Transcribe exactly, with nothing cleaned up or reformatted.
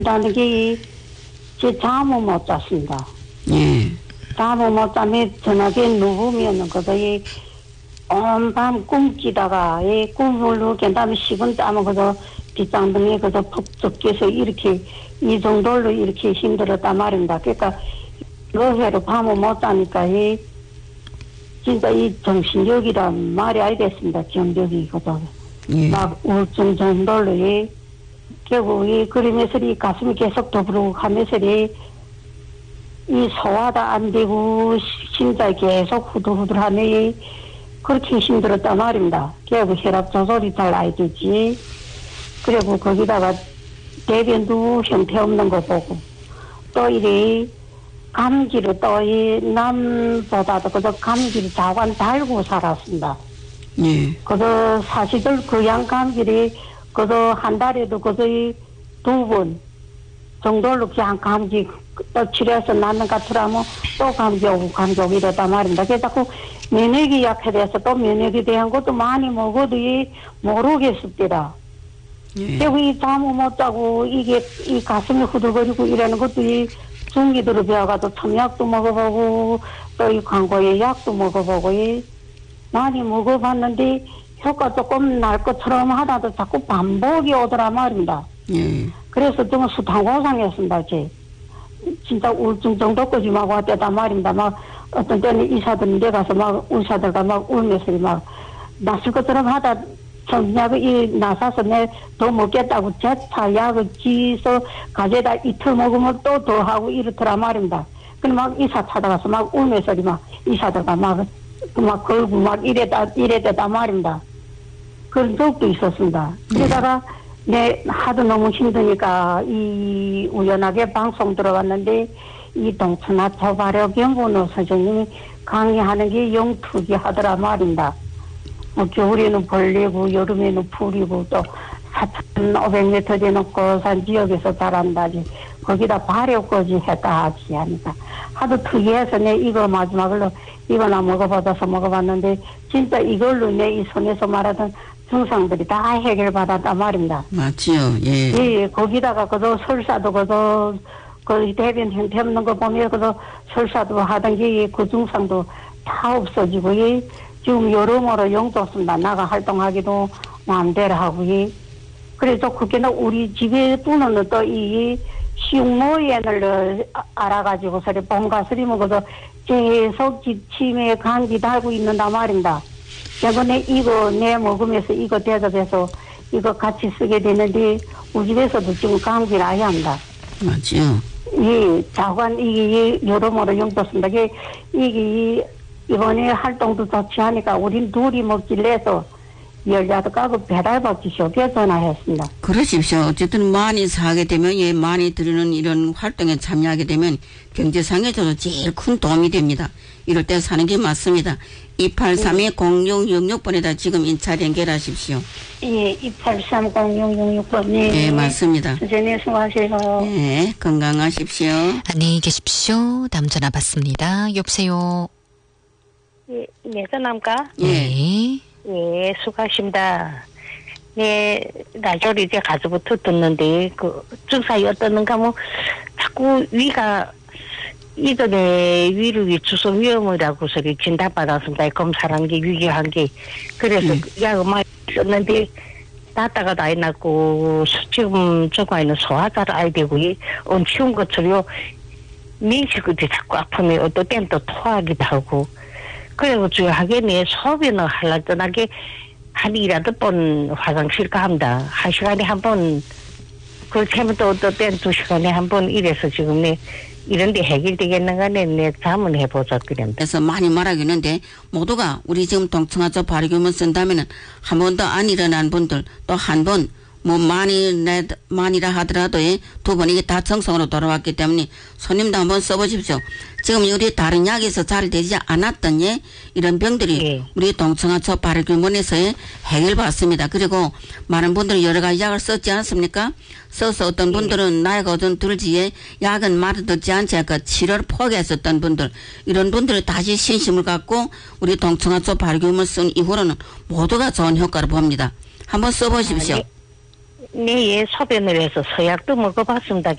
다는 게 제 잠을 못 잤습니다. 예. 잠을 못 자면 저녁에 누우면은 그저 이 온밤 꿈끼다가 이 꿈을 누게 다음에 식은 땀은 그저 빗장등에 그저 푹 깨서 이렇게 이 정도로 이렇게 힘들었단 말입니다. 그러니까 그해로 밤을 못 자니까 이 진짜 이 정신력이란 말이 아니겠습니다. 정력이 그저 예. 막 우울증 정도로 이 결국 이 그러면서 이 가슴이 계속 더부룩 하면서 이, 이 소화도 안 되고 심장이 계속 후들후들하네 이 그렇게 힘들었단 말입니다. 결국 혈압 조절이 잘 안 되지. 그리고 거기다가 대변도 형태없는 거 보고 또 이래 감기를 또 이 남보다도 그저 감기를 자관 달고 살았습니다. 예. 그저 사실들 그양 감기를 그저 한 달에도 그저 두 번 정도로 그냥 감기 또 치료해서 낫는 것 같으라면 또 감기 오고 감기 오고 이러단 말입니다. 그래서 자꾸 면역이 약해져서 또 면역에 대한 것도 많이 먹어도 모르겠습니다. 예. 결국 이 잠을 못 자고 이게 이 가슴이 후들거리고 이러는 것도 이 중기들을 배워가지고 참약도 먹어보고 또 이 광고의 약도 먹어보고 이 많이 먹어봤는데 효과 조금 날 것처럼 하다도 자꾸 반복이 오더라 말입니다. 예. 그래서 좀 수탕고상했습니다. 제 진짜 우울증 정도까지 막 왔대단 말입니다. 막 어떤 때는 의사들 내가서 막 의사들과 막 울면서 막 낫을 것처럼 하다 전약을 이 나사서 내 더 먹겠다고 재차 약을 지서 가져다 이틀 먹으면 또 더 하고 이렇더라 말입니다. 그럼 막 의사 찾아가서 막 울면서 막 의사들과 막 막 걸고 막 이래다 이래다 말입니다. 그런 적도 있었습니다. 그러다가 내 하도 너무 힘드니까 이 우연하게 방송 들어왔는데 이 동천하초 발효경분호 선생님이 강의하는 게 영 특이하더라 말입니다. 뭐 겨울에는 벌레고 여름에는 풀이고 또 사천오백 미터 되는 고산 지역에서 자란다지 거기다 발효까지 했다 하지 하니까 하도 특이해서 내 이거 마지막으로 이거나 먹어봐서 먹어봤는데 진짜 이걸로 내 이 손에서 말하던 증상들이 다 해결받았단 말입니다. 맞지요. 예. 예, 거기다가 그저 설사도 그저 그 대변 형태 없는 거 보면 그저 설사도 하던 게 그 증상도 다 없어지고 예, 지금 여러모로 영 좋습니다. 나가 활동하기도 마음대로 하고 예. 그래서 그게는 우리 집에 두는 또 이 식모연을 알아가지고 서리 봄가스리 먹어서 계속 기침에 감기 달고 있는단 말입니다. 이번에 이거 내 먹으면서 이거 대접해서 이거 같이 쓰게 되는데 우리 집에서도 지금 감기를 아예 합니다. 맞지요. 예, 자관 이게 여러모로 용도습니다. 이게 이게 이번에 활동도 좋지 하니까 우린 둘이 먹길래 해서 열자도 까고 배달받기 쉽게 전화했습니다. 그러십시오. 어쨌든 많이 사게 되면 예, 많이 들이는 이런 활동에 참여하게 되면 경제상에서도 제일 큰 도움이 됩니다. 이럴 때 사는 게 맞습니다. 이팔삼 공육육육 번에다 지금 인차 연결하십시오. 예, 이팔삼 공육육육 번. 예, 예, 맞습니다. 선생님 수고하세요. 예, 건강하십시오. 안녕히 계십시오. 다음 전화 받습니다. 여보세요. 예, 내전함까? 예. 네. 예, 수고하십니다. 네, 라디오를 이제 가서부터 듣는데, 그, 증상이 어떠는가, 뭐, 자꾸 위가, 이전에 위로 주소 위험이라고 소리 진단받았습니다. 검사한 게, 위기한 게. 그래서 음. 약을 많이 썼는데, 낫다가 나이 났고, 지금 저거 있는 소화자를 아야 되고, 엄치운 것처럼, 민식이 자꾸 아프면 어떨 땐 또 토하기도 하고, 그리고 주요하게 내 소변을 하려고 떠나게 한 일여덟 번 화장실 갑니다. 한 시간에 한 번, 그렇게 하면 또 어떨 땐 두 시간에 한 번 이래서 지금 내 이런데 해결되겠는가 내, 내 잠은 해보자 그랬는데. 그래서 많이 말하겠는데 모두가 우리 지금 동청하초 발효균을 쓴다면은 한 번 더 안 일어난 분들 또 한 번 뭐 많이 내 많이라 하더라도 두 번 이게 다 정성으로 돌아왔기 때문에 손님도 한번 써보십시오. 지금 우리 다른 약에서 잘 되지 않았던 예 이런 병들이 예. 우리 동청하초 발효균에서 해결받습니다. 그리고 많은 분들이 여러 가지 약을 썼지 않습니까? 써서 어떤 분들은 나이가 좀 들지에 약은 말을 듣지 않지 않고 치료를 포기했었던 분들 이런 분들이 다시 신심을 갖고 우리 동청하초 발효균을 쓴 이후로는 모두가 좋은 효과를 봅니다. 한번 써보십시오. 아, 예. 내에 소변을 해서 서약도 먹어봤습니다.